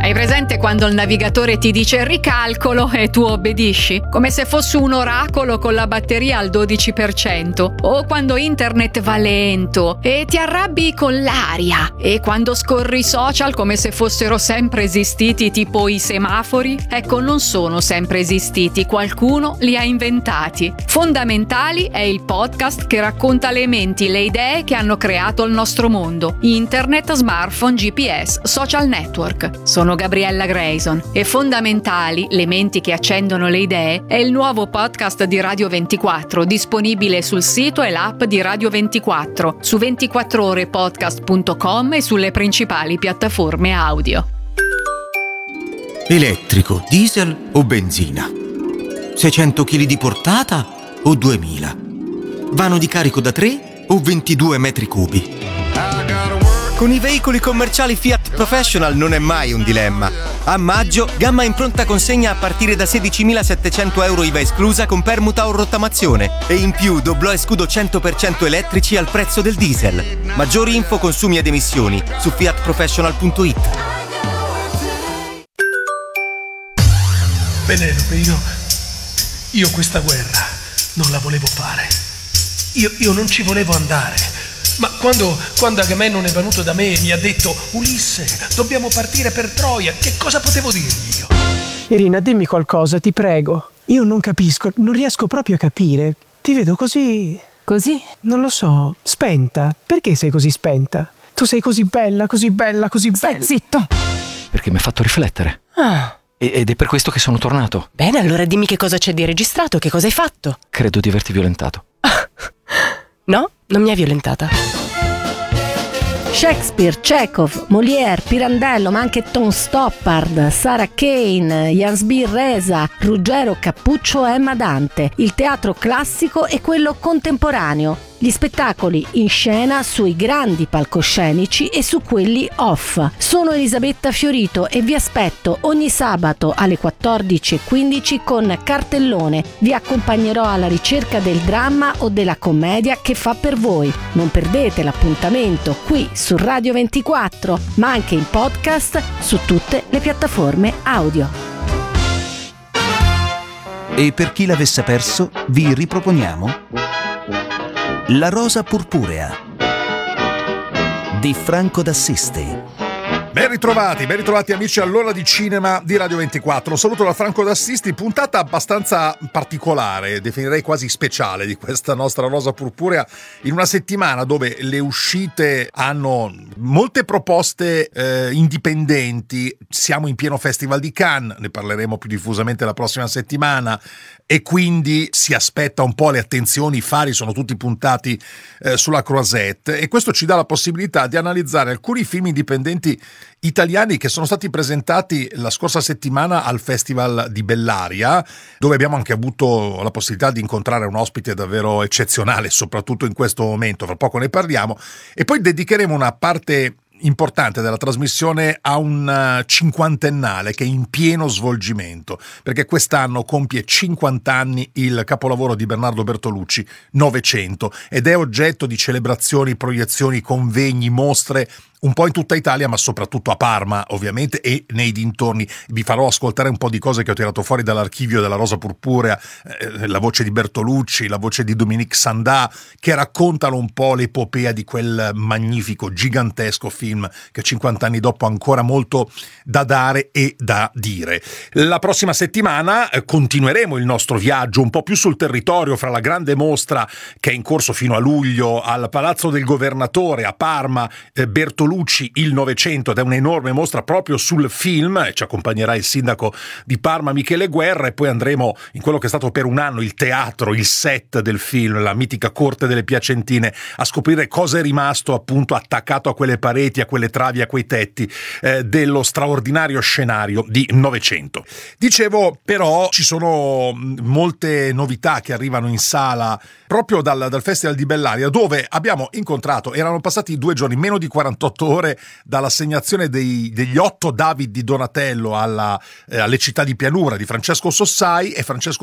Hai presente quando il navigatore ti dice ricalcolo e tu obbedisci? Come se fosse un oracolo con la batteria al 12%. O quando internet va lento e ti arrabbi con l'aria. E quando scorri i social come se fossero sempre esistiti, tipo i semafori. Ecco, non sono sempre esistiti, qualcuno li ha inventati. Fondamentali è il podcast che racconta le menti, le idee che hanno creato il nostro mondo. Internet, smartphone, GPS, social network. Sono Gabriella Grayson e Fondamentali, le menti che accendono le idee, è il nuovo podcast di Radio 24, disponibile sul sito e l'app di Radio 24, su 24orepodcast.com e sulle principali piattaforme audio. Elettrico, diesel o benzina? 600 kg di portata o 2000? Vano di carico da 3 o 22 metri cubi? Con i veicoli commerciali Fiat Professional non è mai un dilemma. A maggio, gamma in pronta consegna a partire da 16.700 euro IVA esclusa con permuta o rottamazione. E in più doblò e scudo 100% elettrici al prezzo del diesel. Maggiori info, consumi ed emissioni su fiatprofessional.it. Penelope, io questa guerra non la volevo fare. Io non ci volevo andare. Ma quando Agamennone è venuto da me e mi ha detto Ulisse, dobbiamo partire per Troia, che cosa potevo dirgli io? Irina, dimmi qualcosa, ti prego. Io non capisco, non riesco proprio a capire. Ti vedo così... Così? Non lo so, spenta. Perché sei così spenta? Tu sei così bella, così bella, così bella. Stai zitto! Perché mi ha fatto riflettere. Ed è per questo che sono tornato. Bene, allora dimmi che cosa c'è di registrato, che cosa hai fatto? Credo di averti violentato. No, non mi ha violentata. Shakespeare, Chekhov, Molière, Pirandello, ma anche Tom Stoppard, Sarah Kane, Jansbir Reza, Ruggero Cappuccio e Emma Dante. Il teatro classico e quello contemporaneo. Gli spettacoli in scena sui grandi palcoscenici e su quelli off. Sono Elisabetta Fiorito e vi aspetto ogni sabato alle 14:15 con Cartellone. Vi accompagnerò alla ricerca del dramma o della commedia che fa per voi. Non perdete l'appuntamento qui su Radio 24, ma anche in podcast su tutte le piattaforme audio. E per chi l'avesse perso, vi riproponiamo La rosa purpurea di Franco d'Assisi. Ben ritrovati amici all'ora di cinema di Radio 24. Un saluto da Franco d'Assisi, puntata abbastanza particolare, definirei quasi speciale di questa nostra rosa purpurea, in una settimana dove le uscite hanno molte proposte indipendenti. Siamo in pieno Festival di Cannes, ne parleremo più diffusamente la prossima settimana, e quindi si aspetta un po', le attenzioni, i fari sono tutti puntati sulla Croisette, e questo ci dà la possibilità di analizzare alcuni film indipendenti italiani che sono stati presentati la scorsa settimana al Festival di Bellaria, dove abbiamo anche avuto la possibilità di incontrare un ospite davvero eccezionale, soprattutto in questo momento, fra poco ne parliamo, e poi dedicheremo una parte importante della trasmissione a un cinquantennale che è in pieno svolgimento, perché quest'anno compie 50 anni il capolavoro di Bernardo Bertolucci, Novecento, ed è oggetto di celebrazioni, proiezioni, convegni, mostre un po' in tutta Italia, ma soprattutto a Parma ovviamente e nei dintorni. Vi farò ascoltare un po' di cose che ho tirato fuori dall'archivio della Rosa Purpurea, la voce di Bertolucci, la voce di Dominique Sanda, che raccontano un po' l'epopea di quel magnifico, gigantesco film che 50 anni dopo ha ancora molto da dare e da dire. La prossima settimana continueremo il nostro viaggio un po' più sul territorio, fra la grande mostra che è in corso fino a luglio al Palazzo del Governatore a Parma, Bertolucci il Novecento, ed è un'enorme mostra proprio sul film. Ci accompagnerà il sindaco di Parma Michele Guerra, e poi andremo in quello che è stato per un anno il teatro, il set del film, la mitica Corte delle Piacentine, a scoprire cosa è rimasto appunto attaccato a quelle pareti, a quelle travi, a quei tetti dello straordinario scenario di Novecento. Dicevo, però ci sono molte novità che arrivano in sala proprio dal Festival di Bellaria, dove abbiamo incontrato, erano passati 2 giorni, meno di 48 ore dall'assegnazione degli 8 David di Donatello alle città di pianura di Francesco Sossai, e Francesco